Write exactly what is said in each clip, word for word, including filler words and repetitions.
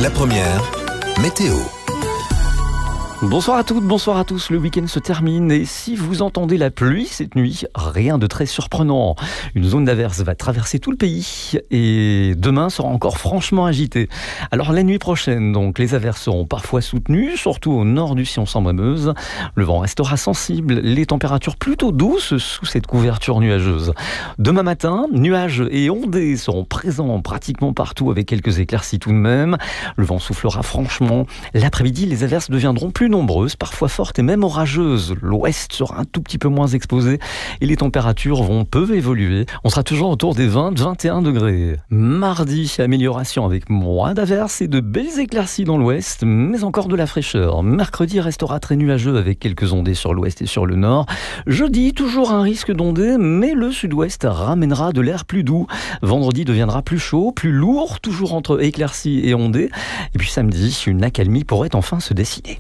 La première, météo. Bonsoir à toutes, bonsoir à tous, le week-end se termine et si vous entendez la pluie cette nuit, rien de très surprenant. Une zone d'averse va traverser tout le pays et demain sera encore franchement agitée. Alors la nuit prochaine, donc, les averses seront parfois soutenues, surtout au nord du Sion-Sambre-et-Meuse. Le vent restera sensible, les températures plutôt douces sous cette couverture nuageuse. Demain matin, nuages et ondées seront présents pratiquement partout avec quelques éclaircies tout de même. Le vent soufflera franchement. L'après-midi, les averses deviendront plus nombreuses, parfois fortes et même orageuses. L'ouest sera un tout petit peu moins exposé et les températures vont peu évoluer. On sera toujours autour des vingt à vingt et un degrés. Mardi, amélioration avec moins d'averses et de belles éclaircies dans l'ouest, mais encore de la fraîcheur. Mercredi restera très nuageux avec quelques ondées sur l'ouest et sur le nord. Jeudi, toujours un risque d'ondées, mais le sud-ouest ramènera de l'air plus doux. Vendredi deviendra plus chaud, plus lourd, toujours entre éclaircies et ondées. Et puis samedi, une accalmie pourrait enfin se dessiner.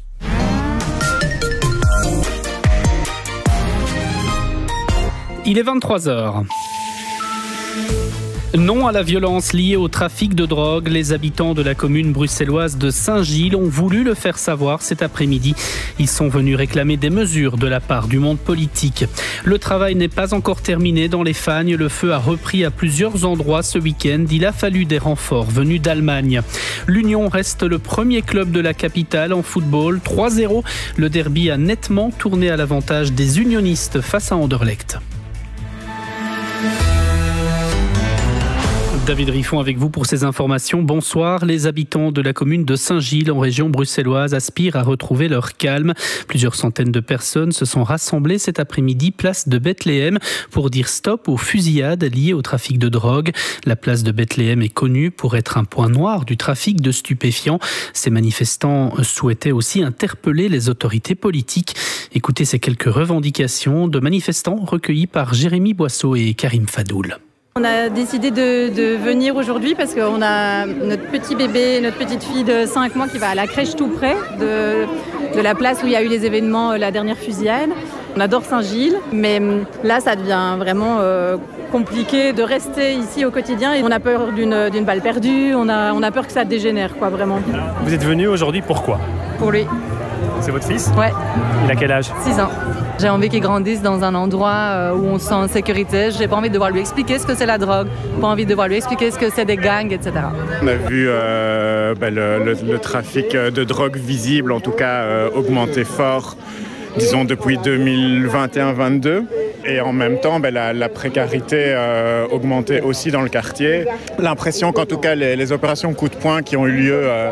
Il est vingt-trois heures. Non à la violence liée au trafic de drogue. Les habitants de la commune bruxelloise de Saint-Gilles ont voulu le faire savoir cet après-midi. Ils sont venus réclamer des mesures de la part du monde politique. Le travail n'est pas encore terminé dans les Fagnes. Le feu a repris à plusieurs endroits ce week-end. Il a fallu des renforts venus d'Allemagne. L'Union reste le premier club de la capitale en football. trois zéro. Le derby a nettement tourné à l'avantage des unionistes face à Anderlecht. David Riffon avec vous pour ces informations. Bonsoir. Les habitants de la commune de Saint-Gilles en région bruxelloise aspirent à retrouver leur calme. Plusieurs centaines de personnes se sont rassemblées cet après-midi place de Bethléem pour dire stop aux fusillades liées au trafic de drogue. La place de Bethléem est connue pour être un point noir du trafic de stupéfiants. Ces manifestants souhaitaient aussi interpeller les autorités politiques. Écoutez ces quelques revendications de manifestants recueillis par Jérémy Boisseau et Karim Fadoul. On a décidé de, de venir aujourd'hui parce qu'on a notre petit bébé, notre petite fille de cinq mois qui va à la crèche tout près de, de la place où il y a eu les événements, la dernière fusillade. On adore Saint-Gilles, mais là ça devient vraiment euh, compliqué de rester ici au quotidien. Et on a peur d'une, d'une balle perdue, on a, on a peur que ça dégénère, quoi, vraiment. Vous êtes venu aujourd'hui pourquoi ? Pour lui. C'est votre fils ? Ouais. Il a quel âge ? six ans. J'ai envie qu'il grandisse dans un endroit où on se sent en sécurité. J'ai pas envie de devoir lui expliquer ce que c'est la drogue, pas envie de devoir lui expliquer ce que c'est des gangs, et cetera. On a vu euh, bah, le, le, le trafic de drogue visible, en tout cas euh, augmenter fort, disons depuis deux mille vingt et un vingt-deux. Et en même temps, bah, la, la précarité euh, augmentait aussi dans le quartier. L'impression qu'en tout cas, les, les opérations coup de poing qui ont eu lieu euh,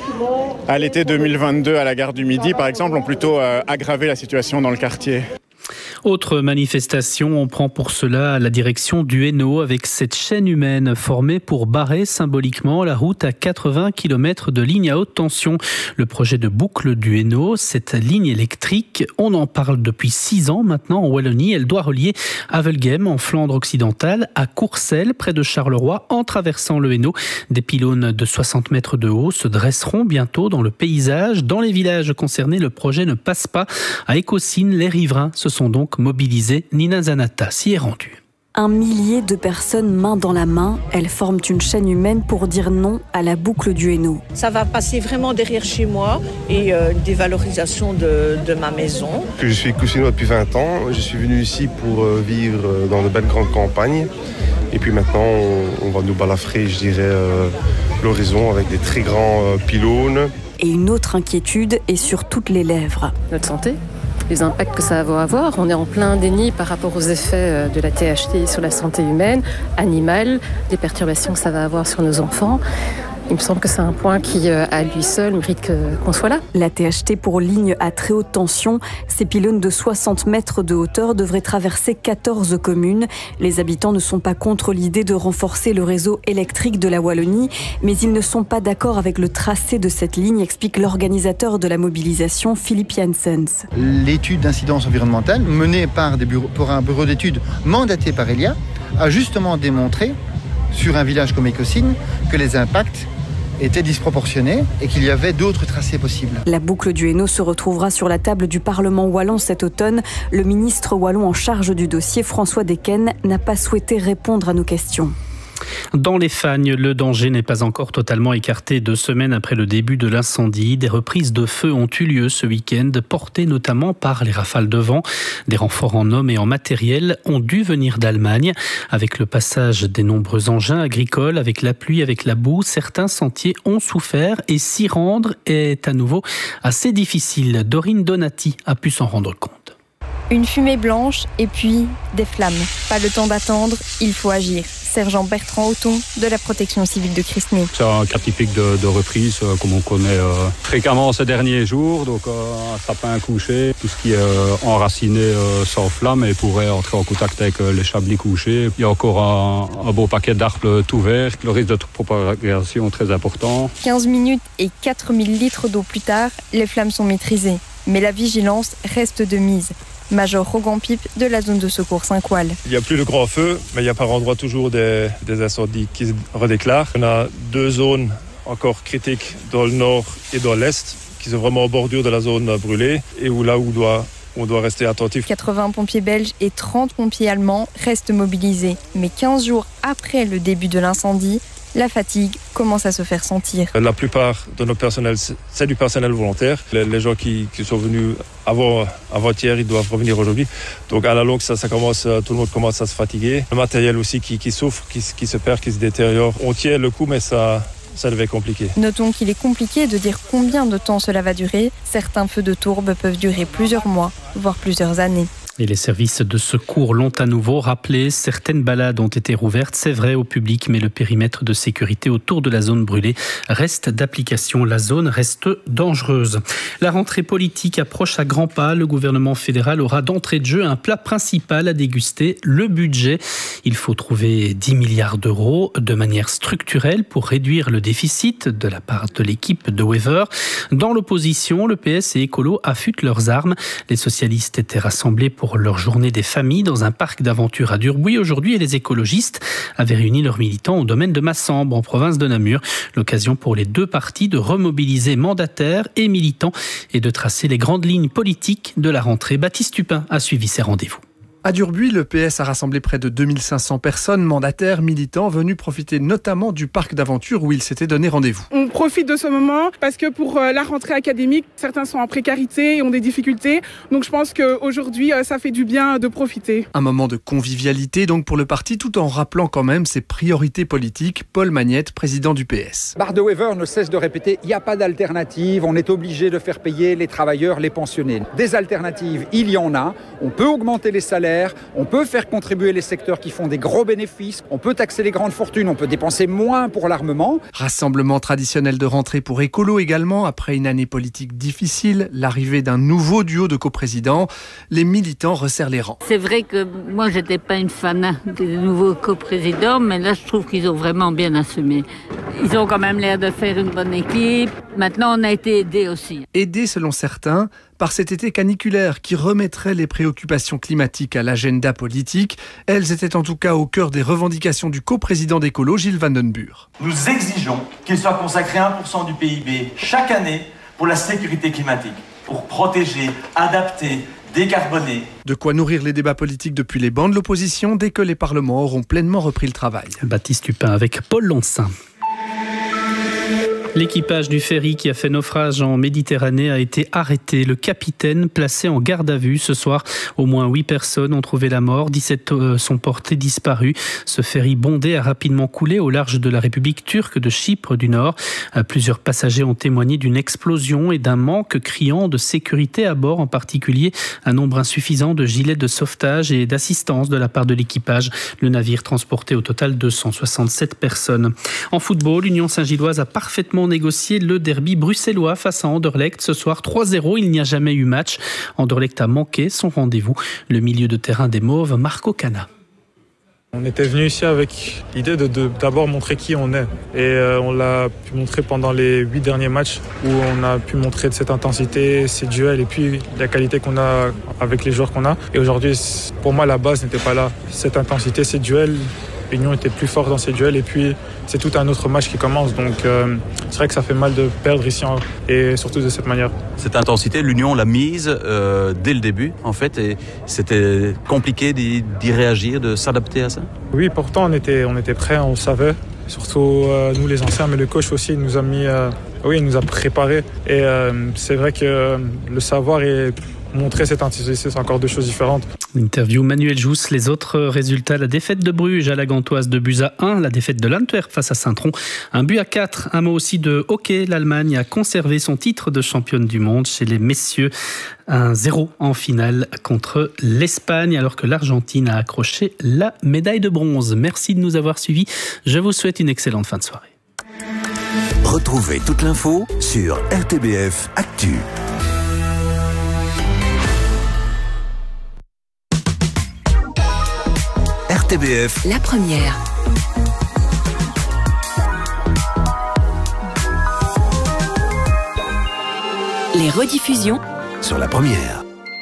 à l'été deux mille vingt-deux à la gare du Midi, par exemple, ont plutôt euh, aggravé la situation dans le quartier. Autre manifestation, on prend pour cela la direction du Hainaut avec cette chaîne humaine formée pour barrer symboliquement la route à quatre-vingts kilomètres de ligne à haute tension. Le projet de boucle du Hainaut, cette ligne électrique, on en parle depuis six ans maintenant en Wallonie. Elle doit relier Avelgem en Flandre occidentale à Courcelles près de Charleroi en traversant le Hainaut. Des pylônes de soixante mètres de haut se dresseront bientôt dans le paysage. Dans les villages concernés, le projet ne passe pas. À Écosine, les riverains se sont donc mobilisés. Nina Zanata s'y est rendue. Un millier de personnes main dans la main, elles forment une chaîne humaine pour dire non à la boucle du Hainaut. Ça va passer vraiment derrière chez moi et euh, une dévalorisation de, de ma maison. Je suis coussinois depuis vingt ans, je suis venu ici pour vivre dans de belles grandes campagnes et puis maintenant on, on va nous balafrer, je dirais, euh, l'horizon avec des très grands euh, pylônes. Et une autre inquiétude est sur toutes les lèvres. Notre santé, les impacts que ça va avoir. On est en plein déni par rapport aux effets de la T H T sur la santé humaine, animale, des perturbations que ça va avoir sur nos enfants. Il me semble que c'est un point qui, à lui seul, mérite qu'on soit là. La T H T pour ligne à très haute tension. Ces pylônes de soixante mètres de hauteur devraient traverser quatorze communes. Les habitants ne sont pas contre l'idée de renforcer le réseau électrique de la Wallonie, mais ils ne sont pas d'accord avec le tracé de cette ligne, explique l'organisateur de la mobilisation, Philippe Janssens. L'étude d'incidence environnementale menée par, des bureaux, par un bureau d'études mandaté par Elia a justement démontré, sur un village comme Écosine, que les impacts était disproportionné et qu'il y avait d'autres tracés possibles. La boucle du Hainaut se retrouvera sur la table du Parlement wallon cet automne. Le ministre wallon en charge du dossier, François Decken, n'a pas souhaité répondre à nos questions. Dans les Fagnes, le danger n'est pas encore totalement écarté. Deux semaines après le début de l'incendie, des reprises de feu ont eu lieu ce week-end, portées notamment par les rafales de vent. Des renforts en hommes et en matériel ont dû venir d'Allemagne. Avec le passage des nombreux engins agricoles, avec la pluie, avec la boue, certains sentiers ont souffert et s'y rendre est à nouveau assez difficile. Dorine Donati a pu s'en rendre compte. Une fumée blanche et puis des flammes. Pas le temps d'attendre, il faut agir. Sergent Bertrand Auton de la protection civile de Crisny. C'est un cas typique de, de reprise, euh, comme on connaît euh, fréquemment ces derniers jours. Donc euh, un sapin couché, tout ce qui est euh, enraciné euh, s'enflamme et pourrait entrer en contact avec euh, les chablis couchés. Il y a encore un, un beau paquet d'arbres tout verts. Le risque de propagation est très important. quinze minutes et quatre mille litres d'eau plus tard, les flammes sont maîtrisées. Mais la vigilance reste de mise. Major Rogan Pipe de la zone de secours Saint-Coal. Il n'y a plus de grands feux, mais il y a par endroits toujours des, des incendies qui se redéclarent. On a deux zones encore critiques dans le nord et dans l'est, qui sont vraiment en bordure de la zone brûlée, et où là où on doit, on doit rester attentif. quatre-vingts pompiers belges et trente pompiers allemands restent mobilisés. Mais quinze jours après le début de l'incendie, la fatigue commence à se faire sentir. La plupart de nos personnels, c'est du personnel volontaire. Les, les gens qui, qui sont venus avant, avant-hier, ils doivent revenir aujourd'hui. Donc à la longue, ça, ça commence, tout le monde commence à se fatiguer. Le matériel aussi qui, qui souffre, qui, qui se perd, qui se détériore. On tient le coup, mais ça... ça devait être compliqué. Notons qu'il est compliqué de dire combien de temps cela va durer. Certains feux de tourbe peuvent durer plusieurs mois, voire plusieurs années. Et les services de secours l'ont à nouveau rappelé. Certaines balades ont été rouvertes, c'est vrai, au public, mais le périmètre de sécurité autour de la zone brûlée reste d'application. La zone reste dangereuse. La rentrée politique approche à grands pas. Le gouvernement fédéral aura d'entrée de jeu un plat principal à déguster, le budget. Il faut trouver dix milliards d'euros de manière structurelle pour réduire le déficit de la part de l'équipe de Wever. Dans l'opposition, le P S et Écolo affûtent leurs armes. Les socialistes étaient rassemblés pour pour leur journée des familles dans un parc d'aventure à Durbuy aujourd'hui et les écologistes avaient réuni leurs militants au domaine de Massambre en province de Namur. L'occasion pour les deux partis de remobiliser mandataires et militants et de tracer les grandes lignes politiques de la rentrée. Baptiste Tupin a suivi ces rendez-vous. À Durbuy, le P S a rassemblé près de deux mille cinq cents personnes, mandataires, militants, venus profiter notamment du parc d'aventure où ils s'étaient donné rendez-vous. On profite de ce moment parce que pour la rentrée académique, certains sont en précarité et ont des difficultés. Donc je pense qu'aujourd'hui, ça fait du bien de profiter. Un moment de convivialité donc pour le parti, tout en rappelant quand même ses priorités politiques. Paul Magnette, président du P S. Bart de Wever ne cesse de répéter, il n'y a pas d'alternative, on est obligé de faire payer les travailleurs, les pensionnés. Des alternatives, il y en a. On peut augmenter les salaires. On peut faire contribuer les secteurs qui font des gros bénéfices, on peut taxer les grandes fortunes, on peut dépenser moins pour l'armement. Rassemblement traditionnel de rentrée pour Écolo également, après une année politique difficile, l'arrivée d'un nouveau duo de coprésidents, les militants resserrent les rangs. C'est vrai que moi j'étais pas une fan des nouveaux coprésidents, mais là je trouve qu'ils ont vraiment bien assumé. Ils ont quand même l'air de faire une bonne équipe. Maintenant on a été aidés aussi. Aidés selon certains par cet été caniculaire qui remettrait les préoccupations climatiques à l'agenda politique. Elles étaient en tout cas au cœur des revendications du coprésident d'Écolo, Gilles Vandenbuur. Nous exigeons qu'il soit consacré un pour cent du P I B chaque année pour la sécurité climatique, pour protéger, adapter, décarboner. De quoi nourrir les débats politiques depuis les bancs de l'opposition dès que les parlements auront pleinement repris le travail. Baptiste Tupin avec Paul Lancin. L'équipage du ferry qui a fait naufrage en Méditerranée a été arrêté. Le capitaine placé en garde à vue ce soir. Au moins huit personnes ont trouvé la mort. dix-sept sont portées disparues. Ce ferry bondé a rapidement coulé au large de la République turque de Chypre du Nord. Plusieurs passagers ont témoigné d'une explosion et d'un manque criant de sécurité à bord, en particulier un nombre insuffisant de gilets de sauvetage et d'assistance de la part de l'équipage. Le navire transportait au total deux cent soixante-sept personnes. En football, l'Union Saint-Gilloise a parfaitement négocier le derby bruxellois face à Anderlecht. Ce soir, trois zéro, il n'y a jamais eu match. Anderlecht a manqué son rendez-vous. Le milieu de terrain des Mauves, Marco Cana. On était venu ici avec l'idée de, de d'abord montrer qui on est. Et euh, on l'a pu montrer pendant les huit derniers matchs où on a pu montrer cette intensité, ces duels et puis la qualité qu'on a avec les joueurs qu'on a. Et aujourd'hui, pour moi, la base n'était pas là. Cette intensité, ces duels, Union était plus fort dans ses duels et puis c'est tout un autre match qui commence. Donc euh, c'est vrai que ça fait mal de perdre ici en, et surtout de cette manière. Cette intensité, l'Union l'a mise euh, dès le début en fait et c'était compliqué d'y, d'y réagir, de s'adapter à ça. Oui, pourtant on était, on était prêts, on le savait. Surtout euh, nous les anciens, mais le coach aussi il nous a mis, euh, oui, il nous a préparés. Et euh, c'est vrai que euh, le savoir et montrer cette intensité, c'est encore deux choses différentes. Interview Manuel Jousse. Les autres résultats, la défaite de Bruges à la Gantoise, deux buts à un, la défaite de l'Antwerp face à Saint-Tron, un but à quatre. Un mot aussi de hockey, l'Allemagne a conservé son titre de championne du monde chez les messieurs, un zéro en finale contre l'Espagne, alors que l'Argentine a accroché la médaille de bronze. Merci de nous avoir suivis, je vous souhaite une excellente fin de soirée. Retrouvez toute l'info sur R T B F Actu. R T B F, la première. Les rediffusions sur la première.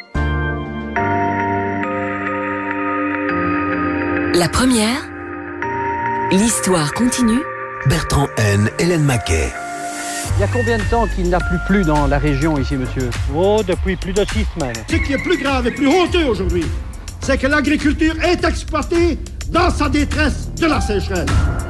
La première. L'histoire continue. Bertrand N, Hélène Maquet. Il y a combien de temps qu'il n'a plus plu dans la région ici, monsieur? Oh, depuis plus de six semaines. Ce qui est plus grave et plus honteux aujourd'hui, c'est que l'agriculture est exploitée dans sa détresse de la sécheresse.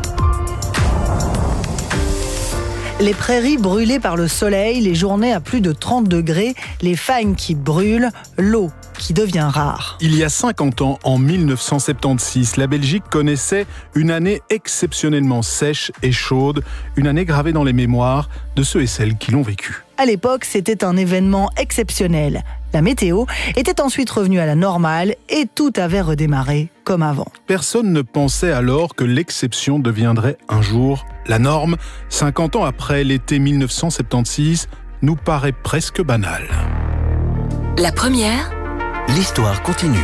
Les prairies brûlées par le soleil, les journées à plus de trente degrés, les fagnes qui brûlent, l'eau qui devient rare. Il y a cinquante ans, en mille neuf cent soixante-seize, la Belgique connaissait une année exceptionnellement sèche et chaude, une année gravée dans les mémoires de ceux et celles qui l'ont vécue. À l'époque, c'était un événement exceptionnel. La météo était ensuite revenue à la normale et tout avait redémarré comme avant. Personne ne pensait alors que l'exception deviendrait un jour la norme. cinquante ans après, l'été mille neuf cent soixante-seize nous paraît presque banal. La première. L'histoire continue.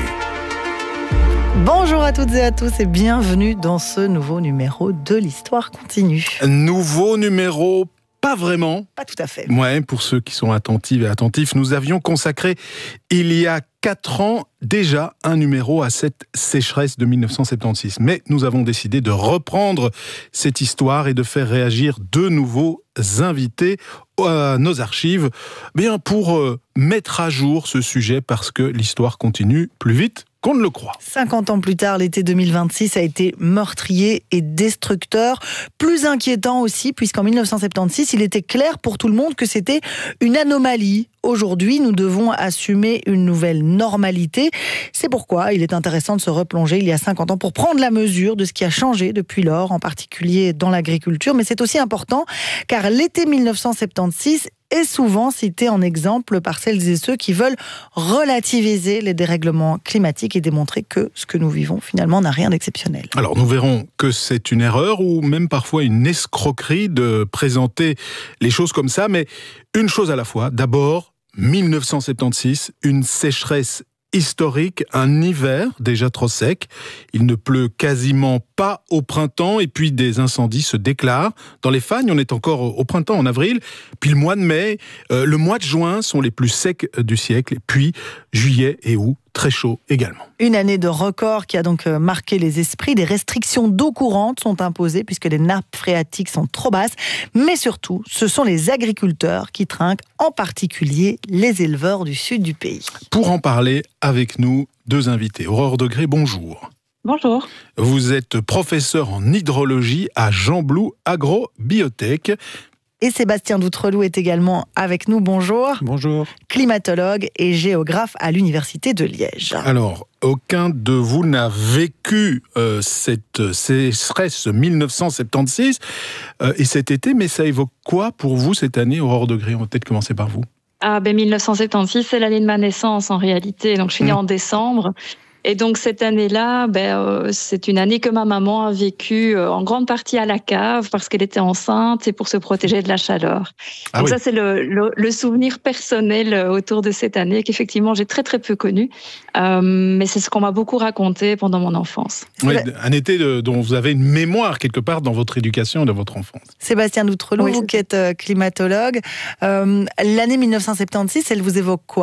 Bonjour à toutes et à tous et bienvenue dans ce nouveau numéro de l'Histoire continue. Nouveau numéro, pas vraiment. Pas tout à fait. Ouais, pour ceux qui sont attentifs et attentifs, nous avions consacré il y a quatre ans déjà un numéro à cette sécheresse de mille neuf cent soixante-seize. Mais nous avons décidé de reprendre cette histoire et de faire réagir de nouveaux invités à nos archives, bien pour euh, mettre à jour ce sujet parce que l'histoire continue plus vite qu'on ne le croit. cinquante ans plus tard, l'été deux mille vingt-six a été meurtrier et destructeur. Plus inquiétant aussi, puisqu'en mille neuf cent soixante-seize, il était clair pour tout le monde que c'était une anomalie. Aujourd'hui, nous devons assumer une nouvelle normalité. C'est pourquoi il est intéressant de se replonger il y a cinquante ans pour prendre la mesure de ce qui a changé depuis lors, en particulier dans l'agriculture. Mais c'est aussi important car l'été mille neuf cent soixante-seize est souvent cité en exemple par celles et ceux qui veulent relativiser les dérèglements climatiques et démontrer que ce que nous vivons finalement n'a rien d'exceptionnel. Alors nous verrons que c'est une erreur ou même parfois une escroquerie de présenter les choses comme ça, mais une chose à la fois. D'abord, mille neuf cent soixante-seize, une sécheresse historique, un hiver déjà trop sec. Il ne pleut quasiment pas au printemps et puis des incendies se déclarent. Dans les Fagnes, on est encore au printemps, en avril. Puis le mois de mai, euh, le mois de juin sont les plus secs du siècle. Et puis juillet et août, très chaud également. Une année de record qui a donc marqué les esprits. Des restrictions d'eau courante sont imposées puisque les nappes phréatiques sont trop basses. Mais surtout, ce sont les agriculteurs qui trinquent, en particulier les éleveurs du sud du pays. Pour en parler avec nous, deux invités. Aurore Degré, bonjour. Bonjour. Vous êtes professeur en hydrologie à Jean Blou Agrobiotech. Et Sébastien Doutreloup est également avec nous. Bonjour. Bonjour. Climatologue et géographe à l'Université de Liège. Alors, aucun de vous n'a vécu euh, cette sécheresse mille neuf cent soixante-seize euh, et cet été, mais ça évoque quoi pour vous cette année, Aurore Degré? On va peut-être commencer par vous. Ah ben mille neuf cent soixante-seize, c'est l'année de ma naissance en réalité. Donc je suis née mmh. en décembre. Et donc cette année-là, ben, euh, c'est une année que ma maman a vécue euh, en grande partie à la cave parce qu'elle était enceinte et pour se protéger de la chaleur. Ah donc oui. ça, c'est le, le, le souvenir personnel autour de cette année qu'effectivement j'ai très très peu connu. Euh, mais c'est ce qu'on m'a beaucoup raconté pendant mon enfance. Oui, un été de, dont vous avez une mémoire quelque part dans votre éducation et dans votre enfance. Sébastien Doutreloup, oui, vous qui êtes climatologue, euh, l'année mille neuf cent soixante-seize, elle vous évoque quoi ?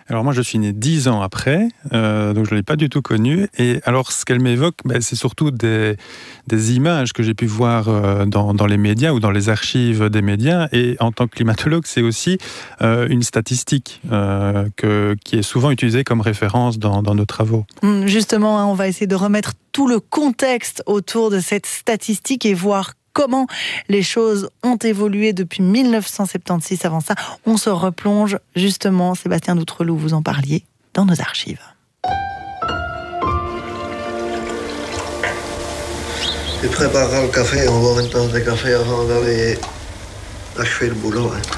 Alors moi, je suis né dix ans après, euh, donc je ne l'ai pas du tout connue. Et alors, ce qu'elle m'évoque, ben, c'est surtout des, des images que j'ai pu voir euh, dans, dans les médias ou dans les archives des médias. Et en tant que climatologue, c'est aussi euh, une statistique euh, que, qui est souvent utilisée comme référence dans, dans nos travaux. Justement, hein, on va essayer de remettre tout le contexte autour de cette statistique et voir comment les choses ont évolué depuis mille neuf cent soixante-seize. Avant ça, on se replonge justement, Sébastien d'Outreloup, vous en parliez, dans nos archives. Tu prépareras le café, on va avoir une tasse de café avant d'aller achever le boulot. Hein.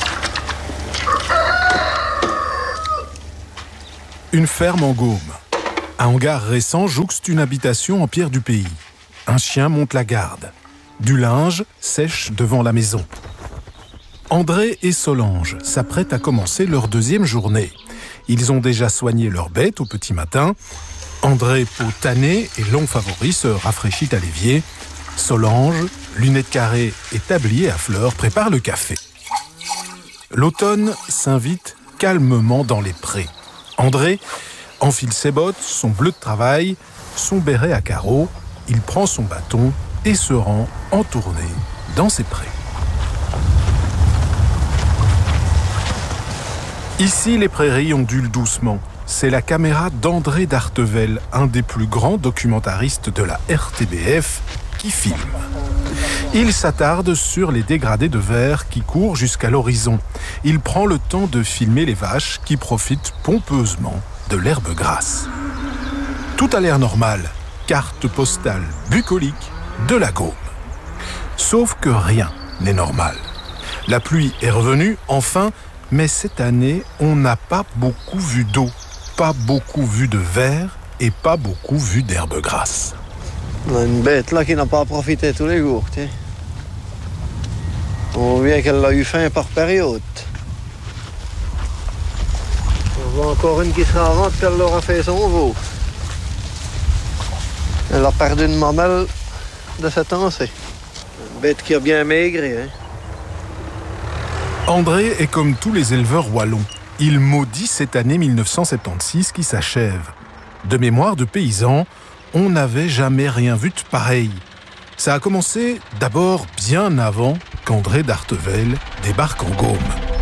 Une ferme en Gaume. Un hangar récent jouxte une habitation en pierre du pays. Un chien monte la garde. Du linge sèche devant la maison. André et Solange s'apprêtent à commencer leur deuxième journée. Ils ont déjà soigné leur bête au petit matin. André, peau tannée et long favori, se rafraîchit à l'évier. Solange, lunettes carrées et tablier à fleurs, prépare le café. L'automne s'invite calmement dans les prés. André enfile ses bottes, son bleu de travail, son béret à carreaux. Il prend son bâton et se rend en tournée dans ses prés. Ici, les prairies ondulent doucement. C'est la caméra d'André Dartevel, un des plus grands documentaristes de la R T B F, qui filme. Il s'attarde sur les dégradés de verre qui courent jusqu'à l'horizon. Il prend le temps de filmer les vaches qui profitent pompeusement de l'herbe grasse. Tout a l'air normal. Carte postale bucolique de la Gaume. Sauf que rien n'est normal. La pluie est revenue, enfin, mais cette année, on n'a pas beaucoup vu d'eau, pas beaucoup vu de verre et pas beaucoup vu d'herbe grasse. On a une bête là qui n'a pas profité tous les jours. Tiens. On voit qu'elle a eu faim par période. On voit encore une qui sera avant qu'elle leur a fait son veau. Elle a perdu une mamelle de cette année. Une bête qui a bien maigré. Hein. André est comme tous les éleveurs wallons. Il maudit cette année mille neuf cent soixante-seize qui s'achève. De mémoire de paysan, on n'avait jamais rien vu de pareil. Ça a commencé d'abord bien avant qu'André Dartevel débarque en Gaume.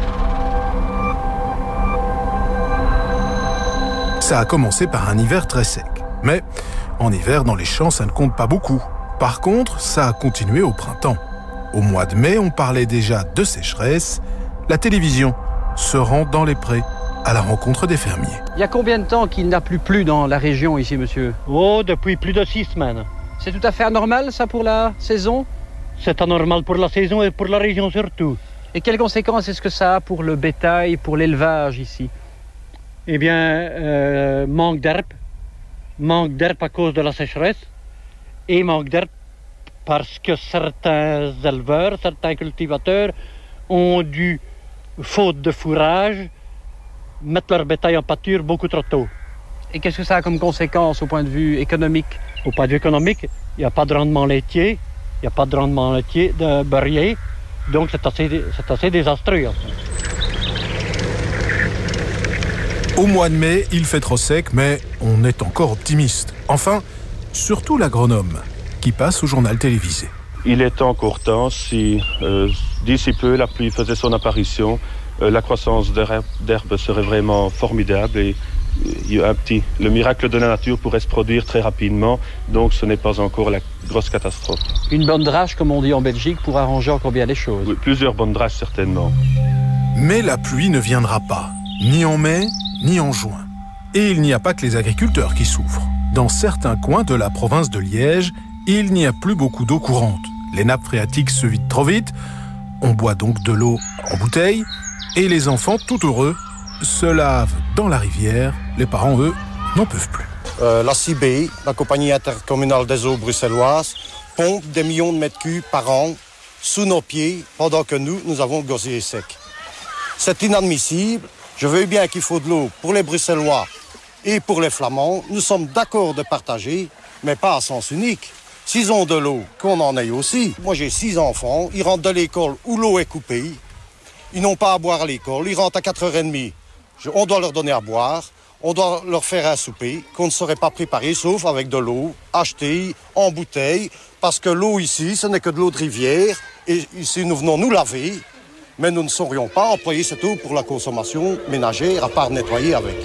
Ça a commencé par un hiver très sec. Mais en hiver, dans les champs, ça ne compte pas beaucoup. Par contre, ça a continué au printemps. Au mois de mai, on parlait déjà de sécheresse. La télévision se rend dans les prés à la rencontre des fermiers. Il y a combien de temps qu'il n'a plus plu dans la région ici, monsieur? Oh, depuis plus de six semaines. C'est tout à fait anormal, ça, pour la saison? C'est anormal pour la saison et pour la région surtout. Et quelles conséquences est-ce que ça a pour le bétail, pour l'élevage ici? Eh bien, euh, manque d'herbe. Manque d'herbe à cause de la sécheresse. Et manque d'herbe parce que certains éleveurs, certains cultivateurs ont dû, faute de fourrage, mettre leur bétail en pâture beaucoup trop tôt. Et qu'est-ce que ça a comme conséquence au point de vue économique? Au point de vue économique, il n'y a pas de rendement laitier, il n'y a pas de rendement laitier, de beurrier, donc c'est assez, c'est assez désastreux. Au mois de mai, il fait trop sec, mais on est encore optimiste. Enfin, surtout l'agronome, qui passe au journal télévisé. Il est encore temps, si euh, d'ici peu la pluie faisait son apparition, euh, la croissance d'herbe serait vraiment formidable et il y a un petit, le miracle de la nature pourrait se produire très rapidement, donc ce n'est pas encore la grosse catastrophe. Une bonne drache, comme on dit en Belgique, pour arranger encore bien les choses. Oui, plusieurs bonnes draches certainement. Mais la pluie ne viendra pas, ni en mai, ni en juin. Et il n'y a pas que les agriculteurs qui souffrent. Dans certains coins de la province de Liège, il n'y a plus beaucoup d'eau courante. Les nappes phréatiques se vident trop vite, on boit donc de l'eau en bouteille, et les enfants, tout heureux, se lavent dans la rivière. Les parents, eux, n'en peuvent plus. Euh, la C B, la compagnie intercommunale des eaux bruxelloises, pompe des millions de mètres cubes par an sous nos pieds, pendant que nous, nous avons le gosier sec. C'est inadmissible. Je veux bien qu'il faut de l'eau pour les Bruxellois et pour les Flamands. Nous sommes d'accord de partager, mais pas à sens unique. S'ils ont de l'eau, qu'on en ait aussi. Moi, j'ai six enfants. Ils rentrent de l'école où l'eau est coupée. Ils n'ont pas à boire à l'école. Ils rentrent à quatre heures trente. On doit leur donner à boire, on doit leur faire un souper qu'on ne saurait pas préparer sauf avec de l'eau achetée en bouteille, parce que l'eau ici, ce n'est que de l'eau de rivière, et ici nous venons nous laver, mais nous ne saurions pas employer cette eau pour la consommation ménagère, à part nettoyer avec.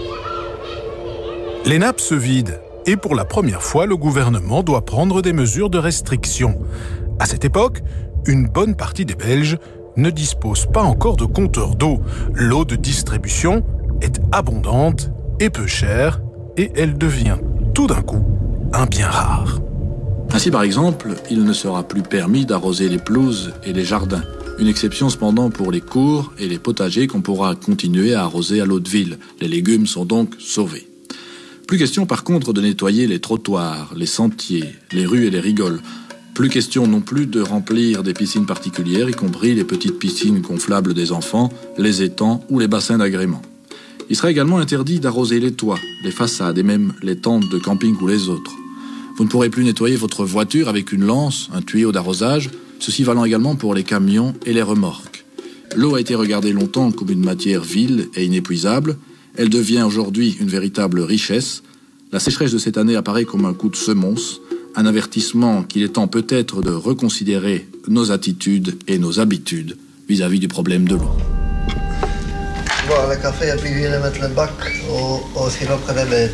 Les nappes se vident, et pour la première fois, le gouvernement doit prendre des mesures de restriction. À cette époque, une bonne partie des Belges ne disposent pas encore de compteur d'eau. L'eau de distribution est abondante et peu chère, et elle devient tout d'un coup un bien rare. Ainsi, par exemple, il ne sera plus permis d'arroser les pelouses et les jardins. Une exception cependant pour les cours et les potagers qu'on pourra continuer à arroser à l'eau de ville. Les légumes sont donc sauvés. Plus question par contre de nettoyer les trottoirs, les sentiers, les rues et les rigoles. Plus question non plus de remplir des piscines particulières, y compris les petites piscines gonflables des enfants, les étangs ou les bassins d'agrément. Il sera également interdit d'arroser les toits, les façades et même les tentes de camping ou les autres. Vous ne pourrez plus nettoyer votre voiture avec une lance, un tuyau d'arrosage, ceci valant également pour les camions et les remorques. L'eau a été regardée longtemps comme une matière vile et inépuisable. Elle devient aujourd'hui une véritable richesse. La sécheresse de cette année apparaît comme un coup de semonce, un avertissement qu'il est temps peut-être de reconsidérer nos attitudes et nos habitudes vis-à-vis du problème de l'eau. Boire le café et puis venir mettre le bac au, au sirop près des bêtes.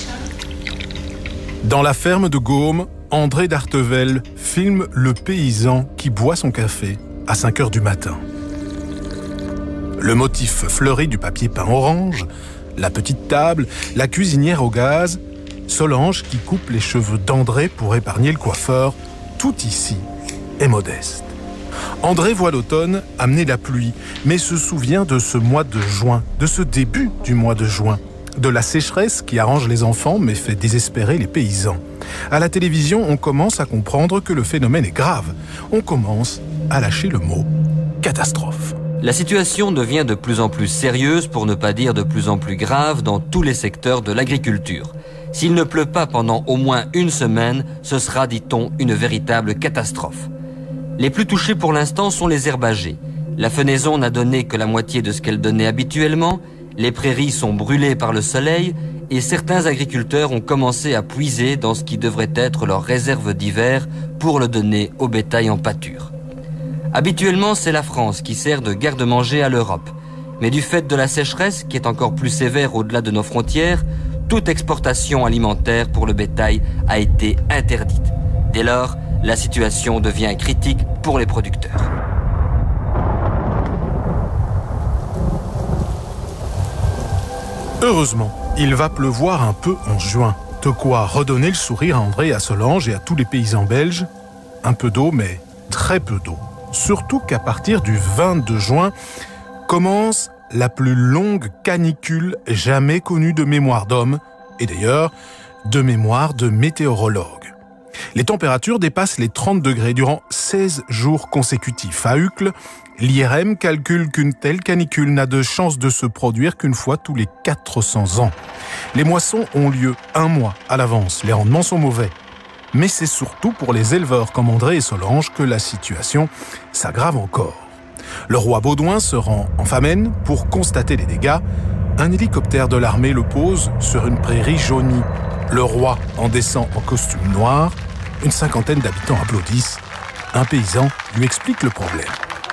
Dans la ferme de Gaume, André d'Artevel filme le paysan qui boit son café à cinq heures du matin. Le motif fleuri du papier peint orange, la petite table, la cuisinière au gaz, Solange qui coupe les cheveux d'André pour épargner le coiffeur, tout ici est modeste. André voit l'automne amener la pluie, mais se souvient de ce mois de juin, de ce début du mois de juin, de la sécheresse qui arrange les enfants mais fait désespérer les paysans. À la télévision, on commence à comprendre que le phénomène est grave. On commence à lâcher le mot catastrophe. La situation devient de plus en plus sérieuse, pour ne pas dire de plus en plus grave, dans tous les secteurs de l'agriculture. S'il ne pleut pas pendant au moins une semaine, ce sera, dit-on, une véritable catastrophe. Les plus touchés pour l'instant sont les herbagers. La fenaison n'a donné que la moitié de ce qu'elle donnait habituellement, les prairies sont brûlées par le soleil et certains agriculteurs ont commencé à puiser dans ce qui devrait être leur réserve d'hiver pour le donner au bétail en pâture. Habituellement, c'est la France qui sert de garde-manger à l'Europe. Mais du fait de la sécheresse, qui est encore plus sévère au-delà de nos frontières, toute exportation alimentaire pour le bétail a été interdite. Dès lors, la situation devient critique pour les producteurs. Heureusement, il va pleuvoir un peu en juin. De quoi redonner le sourire à André, à Solange et à tous les paysans belges. Un peu d'eau, mais très peu d'eau. Surtout qu'à partir du vingt-deux juin, commence la plus longue canicule jamais connue de mémoire d'homme, et d'ailleurs, de mémoire de météorologue. Les températures dépassent les trente degrés durant seize jours consécutifs. À Uccle, l'I R M calcule qu'une telle canicule n'a de chance de se produire qu'une fois tous les quatre cents ans. Les moissons ont lieu un mois à l'avance. Les rendements sont mauvais. Mais c'est surtout pour les éleveurs comme André et Solange que la situation s'aggrave encore. Le roi Baudouin se rend en Famenne pour constater les dégâts. Un hélicoptère de l'armée le pose sur une prairie jaunie. Le roi en descend en costume noir. Une cinquantaine d'habitants applaudissent. Un paysan lui explique le problème.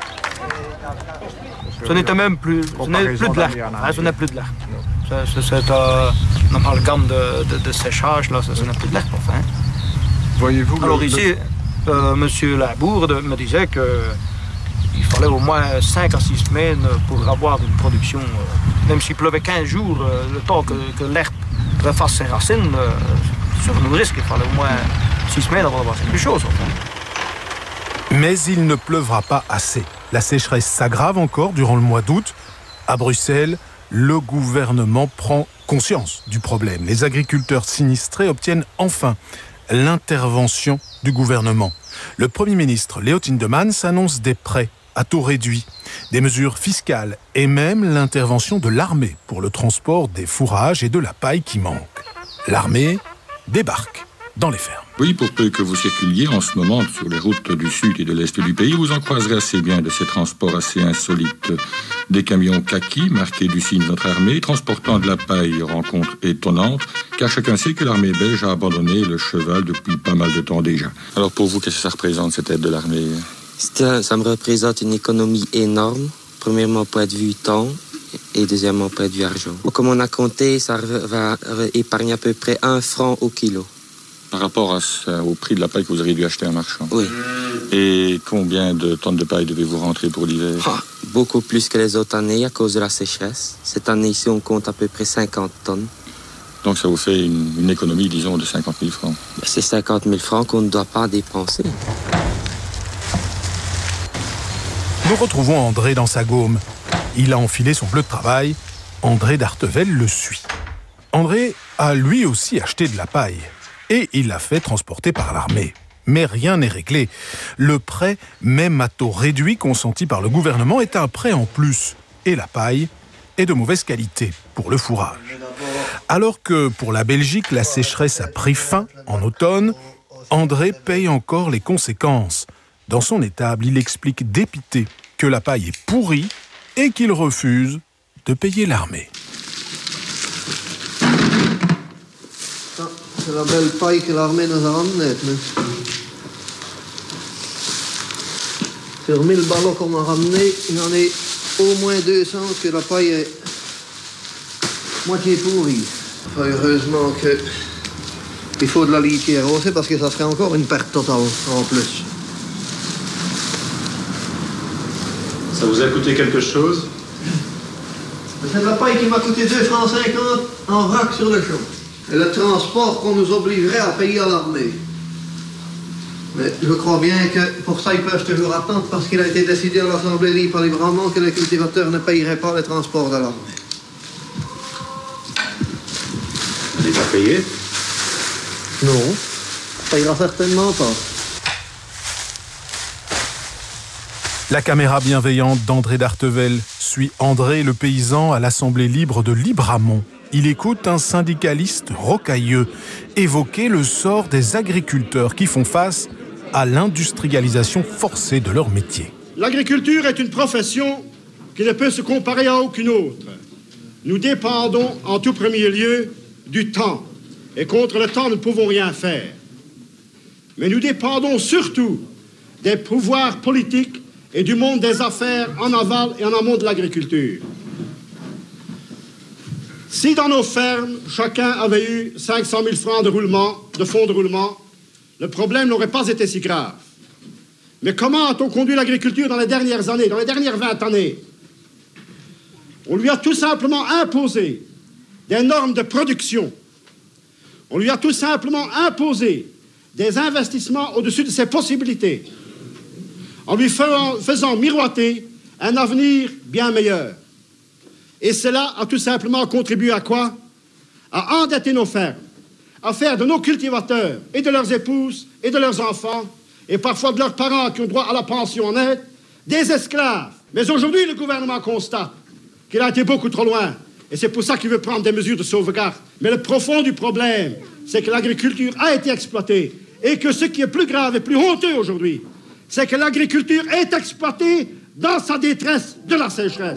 Ce n'était même plus, ce n'est plus de l'air. Ah, ce n'est plus de l'air. C'est, c'est euh, un amalgame de, de, de séchage, là, ce, ce n'est plus de l'air. Enfin. Voyez-vous. Alors le, ici, euh, Monsieur Labourde me disait qu'il fallait au moins cinq à six semaines pour avoir une production. Euh, même s'il pleuvait quinze jours, euh, le temps que, que l'herbe refasse ses racines, euh, sur nos risques, il fallait au moins six semaines avant d'avoir quelque chose. Enfin. Mais il ne pleuvra pas assez. La sécheresse s'aggrave encore durant le mois d'août. À Bruxelles, le gouvernement prend conscience du problème. Les agriculteurs sinistrés obtiennent enfin l'intervention du gouvernement. Le Premier ministre Léo Tindemans annonce des prêts à taux réduit, des mesures fiscales et même l'intervention de l'armée pour le transport des fourrages et de la paille qui manquent. L'armée débarque. dans les fermes. Oui, pour peu que vous circuliez en ce moment sur les routes du sud et de l'est du pays, vous en croiserez assez bien de ces transports assez insolites. Des camions kaki marqués du signe de notre armée, transportant de la paille, rencontre étonnante, car chacun sait que l'armée belge a abandonné le cheval depuis pas mal de temps déjà. Alors pour vous, qu'est-ce que ça représente, cette aide de l'armée? Ça me représente une économie énorme, premièrement point de vue temps, et deuxièmement point de vue argent. Comme on a compté, ça va épargner à peu près un franc au kilo. Par rapport à ça, au prix de la paille que vous auriez dû acheter en marchand? Oui. Et combien de tonnes de paille devez-vous rentrer pour l'hiver? Ah, beaucoup plus que les autres années à cause de la sécheresse. Cette année ici, on compte à peu près cinquante tonnes. Donc ça vous fait une, une économie, disons, de cinquante mille francs? C'est cinquante mille francs qu'on ne doit pas dépenser. Nous retrouvons André dans sa gaume. Il a enfilé son bleu de travail. André d'Artevel le suit. André a lui aussi acheté de la paille. Et il l'a fait transporter par l'armée. Mais rien n'est réglé. Le prêt, même à taux réduit consenti par le gouvernement, est un prêt en plus. Et la paille est de mauvaise qualité pour le fourrage. Alors que pour la Belgique, la sécheresse a pris fin en automne, André paye encore les conséquences. Dans son étable, il explique dépité que la paille est pourrie et qu'il refuse de payer l'armée. C'est la belle paille que l'armée nous a ramenée. Sur mille ballots qu'on a ramenés, il y en a au moins deux cents que la paille est moitié pourrie. Enfin, heureusement que il faut de la litière aussi parce que ça serait encore une perte totale en plus. Ça vous a coûté quelque chose? C'est de la paille qui m'a coûté deux francs cinquante en vrac sur le champ. Et le transport qu'on nous obligerait à payer à l'armée. Mais je crois bien que pour ça, ils peuvent toujours attendre parce qu'il a été décidé à l'Assemblée libre par les Brahmans que les cultivateurs ne payeraient pas les transports de l'armée. Elle n'est pas payée? Non, ça payera certainement pas. La caméra bienveillante d'André d'Artevel suit André le paysan à l'Assemblée libre de Libramont. Il écoute un syndicaliste rocailleux évoquer le sort des agriculteurs qui font face à l'industrialisation forcée de leur métier. L'agriculture est une profession qui ne peut se comparer à aucune autre. Nous dépendons en tout premier lieu du temps. Et contre le temps, nous ne pouvons rien faire. Mais nous dépendons surtout des pouvoirs politiques et du monde des affaires en aval et en amont de l'agriculture. Si dans nos fermes, chacun avait eu cinq cent mille francs de roulement, de fonds de roulement, le problème n'aurait pas été si grave. Mais comment a-t-on conduit l'agriculture dans les dernières années, dans les dernières vingt années? On lui a tout simplement imposé des normes de production. On lui a tout simplement imposé des investissements au-dessus de ses possibilités, en lui faisant, faisant miroiter un avenir bien meilleur. Et cela a tout simplement contribué à quoi? À endetter nos fermes, à faire de nos cultivateurs et de leurs épouses et de leurs enfants, et parfois de leurs parents qui ont droit à la pension en aide, des esclaves. Mais aujourd'hui, le gouvernement constate qu'il a été beaucoup trop loin, et c'est pour ça qu'il veut prendre des mesures de sauvegarde. Mais le profond du problème, c'est que l'agriculture a été exploitée, et que ce qui est plus grave et plus honteux aujourd'hui, c'est que l'agriculture est exploitée dans sa détresse de la sécheresse.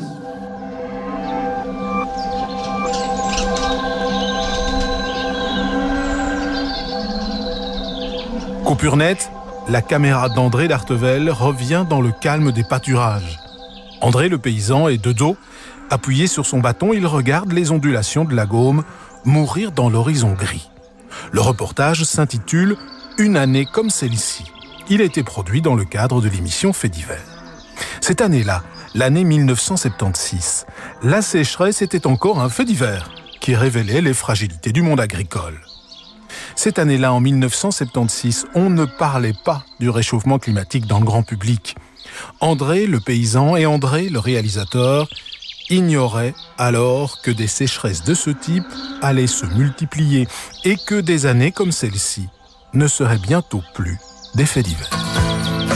Coupure nette, la caméra d'André d'Artevel revient dans le calme des pâturages. André le paysan est de dos, appuyé sur son bâton, il regarde les ondulations de la Gaume mourir dans l'horizon gris. Le reportage s'intitule « Une année comme celle-ci ». Il a été produit dans le cadre de l'émission Faits divers. Cette année-là, l'année mille neuf cent soixante-seize, la sécheresse était encore un fait divers qui révélait les fragilités du monde agricole. Cette année-là, en mille neuf cent soixante-seize, on ne parlait pas du réchauffement climatique dans le grand public. André, le paysan, et André, le réalisateur, ignoraient alors que des sécheresses de ce type allaient se multiplier et que des années comme celle-ci ne seraient bientôt plus des faits divers.